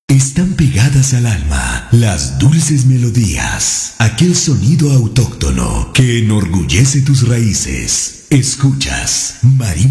Están pegadas al alma las dulces melodías, aquel sonido autóctono que enorgullece tus raíces. Escuchas Marimba.